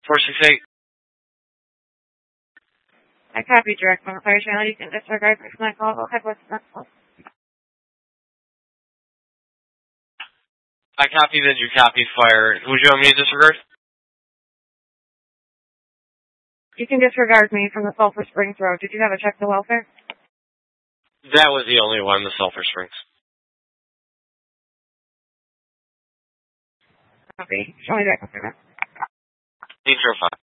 468. I copy direct from the fire channel. You can disregard my call. Go ahead. What's next? I copy that you copied fire. Would you want me to disregard? You can disregard me from the Sulphur Springs Road. Did you have a check to welfare? That was the only one, the Sulphur Springs. Copy. Show me that. 805.